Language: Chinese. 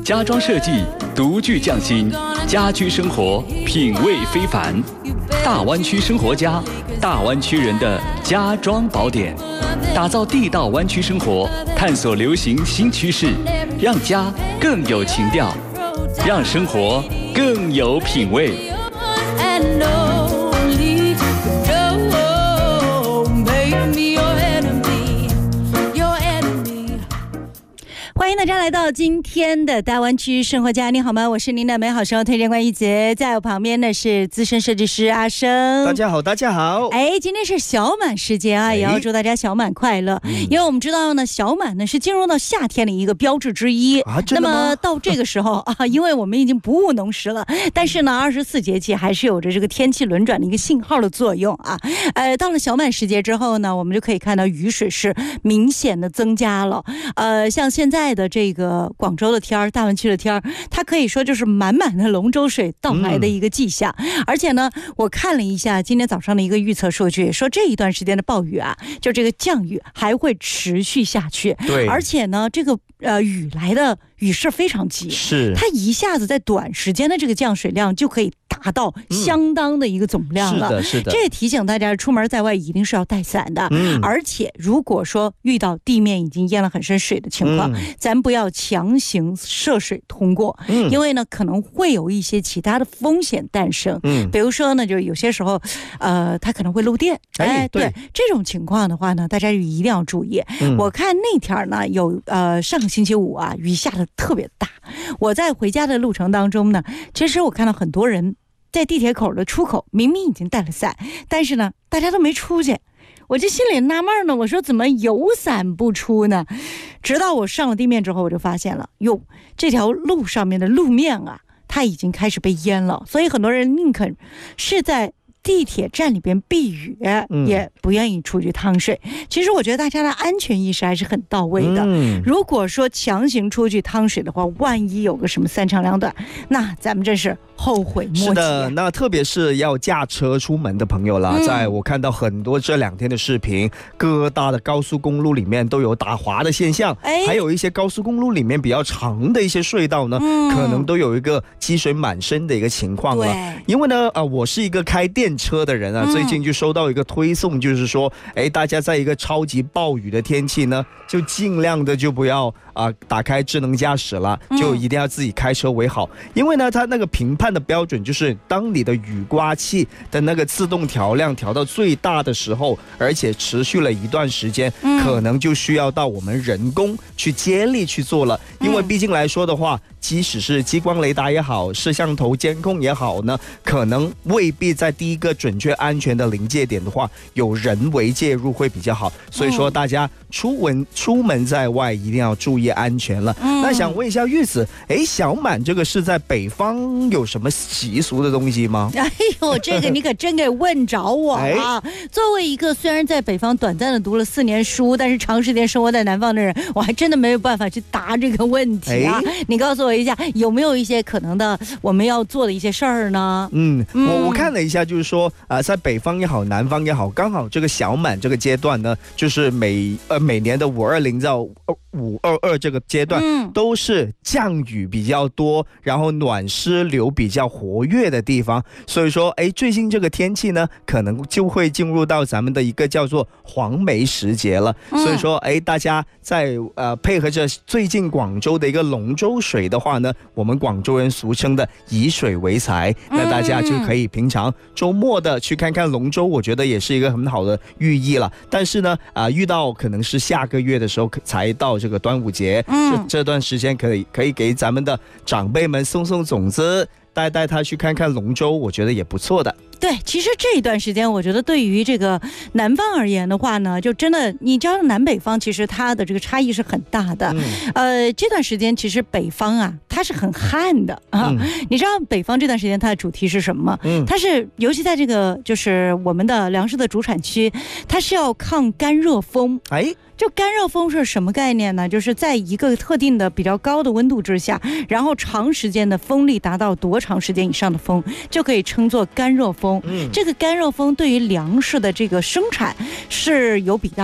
家装设计独具匠心，家居生活品味非凡。大湾区生活家，大湾区人的家装宝典，打造地道湾区生活，探索流行新趋势，让家更有情调，让生活更有品味。 欢迎大家来到今天的大湾区生活家，你好吗？我是您的美好生活推荐官一杰，在我旁边的是资深设计师阿生。 大家好，大家好。 今天是小满时节啊，也要祝大家小满快乐。因为我们知道呢，小满呢是进入到夏天的一个标志之一。那么到这个时候啊，因为我们已经不务农时了，但是呢，24节气还是有着这个天气轮转的一个信号的作用啊。到了小满时节之后呢，我们就可以看到雨水是明显的增加了。像现在的这个广州的天儿，大湾区的天儿，它可以说就是满满的龙舟水到来的一个迹象。而且呢，我看了一下今天早上的一个预测数据，说这一段时间的暴雨啊，就这个降雨还会持续下去。 对， 而且呢，这个雨来的雨势非常急，是它一下子在短时间的这个降水量就可以达到相当的一个总量了。 是的，是的。 这也提醒大家，出门在外一定是要带伞的。而且如果说遇到地面已经淹了很深水的情况，咱不要强行涉水通过，因为呢可能会有一些其他的风险诞生。比如说呢，就有些时候，它可能会漏电。对这种情况的话呢，大家就一定要注意。我看那天呢，有上个星期五啊，雨下的特别大。我在回家的路程当中呢，其实我看到很多人在地铁口的出口明明已经带了伞，但是呢大家都没出去。我这心里纳闷呢，我说怎么有伞不出呢？直到我上了地面之后，我就发现了，哟，这条路上面的路面啊，它已经开始被淹了。所以很多人宁肯是在地铁站里边避雨，也不愿意出去趟水。其实我觉得大家的安全意识还是很到位的。如果说强行出去趟水的话，万一有个什么三长两短，那咱们真是后悔莫及。 是的，那特别是要驾车出门的朋友啦，在我看到很多这2天的视频，各大的高速公路里面都有打滑的现象，还有一些高速公路里面比较长的一些隧道呢，可能都有一个积水满身的一个情况了。因为呢，我是一个开电车的人啊，最近就收到一个推送，就是说，大家在一个超级暴雨的天气呢，就尽量的就不要打开智能驾驶了，就一定要自己开车为好。因为呢，它那个评判的标准就是，当你的雨刮器的那个自动调亮调到最大的时候，而且持续了一段时间，可能就需要到我们人工去接力去做了。因为毕竟来说的话，即使是激光雷达也好，摄像头监控也好呢，可能未必在第一个准确安全的临界点的话，有人为介入会比较好。所以说大家出门在外一定要注意安全了。那想问一下玉子，小满这个是在北方有什么习俗的东西吗？ 这个你可真给问着我啊！作为一个虽然在北方短暂的读了4年书，但是长时间生活在南方的人，我还真的没有办法去答这个问题啊！你告诉我一下，有没有一些可能的我们要做的一些事儿呢？ 我看了一下，就是说在北方也好，南方也好，刚好这个小满这个阶段呢，就是每年的520到522这个阶段，都是降雨比较多，然后暖湿流比较活跃的地方。所以说，最近这个天气呢，可能就会进入到咱们的一个叫做黄梅时节了。所以说，大家在配合着最近广州的一个龙舟水的话呢，我们广州人俗称的以水为财，那大家就可以平常周末的去看看龙舟，我觉得也是一个很好的寓意了。但是呢，遇到可能是下个月的时候才到这个端午节，这段时间可以给咱们的长辈们送种子，带他去看看龙舟，我觉得也不错的。 对，其实这一段时间我觉得对于这个南方而言的话呢，就真的你知道南北方其实它的这个差异是很大的。这段时间其实北方啊它是很旱的啊。你知道北方这段时间它的主题是什么吗？它是尤其在这个就是我们的粮食的主产区，它是要抗干热风。就干热风是什么概念呢？就是在一个特定的比较高的温度之下，然后长时间的风力达到多长时间以上的风，就可以称作干热风。这个干热风对于粮食的这个生产是有比较